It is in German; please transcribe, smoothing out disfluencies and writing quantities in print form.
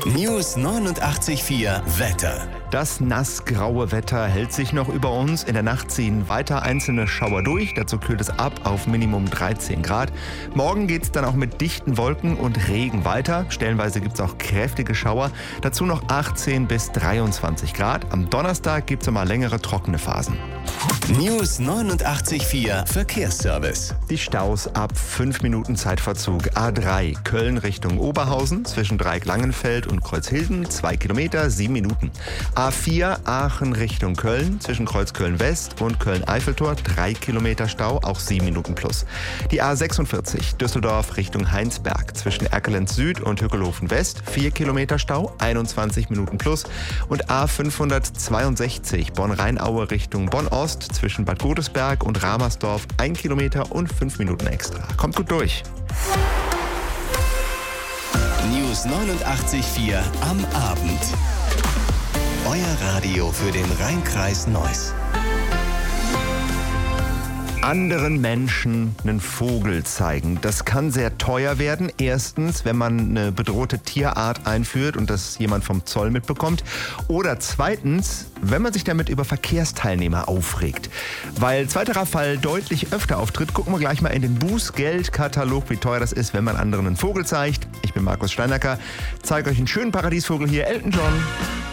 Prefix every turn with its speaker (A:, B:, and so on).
A: News 89,4 Wetter.
B: Das nassgraue Wetter hält sich noch über uns. In der Nacht ziehen weiter einzelne Schauer durch. Dazu kühlt es ab auf Minimum 13 Grad. Morgen geht es dann auch mit dichten Wolken und Regen weiter. Stellenweise gibt es auch kräftige Schauer. Dazu noch 18 bis 23 Grad. Am Donnerstag gibt es nochmal längere trockene Phasen.
A: News 89,4 Verkehrsservice.
B: Die Staus ab 5 Minuten Zeitverzug. A3 Köln Richtung Oberhausen zwischen Dreieck-Langenfeld und Kreuzhilden 2 Kilometer, 7 Minuten. A4 Aachen Richtung Köln zwischen Kreuzköln-West und Köln-Eiffeltor 3 Kilometer Stau, auch 7 Minuten plus. Die A46 Düsseldorf Richtung Heinsberg zwischen Erkelenz Süd und Hückelhofen West 4 Kilometer Stau, 21 Minuten plus. Und A562 Bonn-Rheinaue Richtung Bonn-Ost zwischen Bad Godesberg und Ramersdorf 1 Kilometer und 5 Minuten extra. Kommt gut durch.
A: News 89,4 am Abend. Euer Radio für den Rhein-Kreis Neuss.
B: Anderen Menschen einen Vogel zeigen. Das kann sehr teuer werden. Erstens, wenn man eine bedrohte Tierart einführt und das jemand vom Zoll mitbekommt. Oder zweitens, wenn man sich damit über Verkehrsteilnehmer aufregt. Weil zweiterer Fall deutlich öfter auftritt, gucken wir gleich mal in den Bußgeldkatalog, wie teuer das ist, wenn man anderen einen Vogel zeigt. Ich bin Markus Steinacker, zeige euch einen schönen Paradiesvogel hier, Elton John.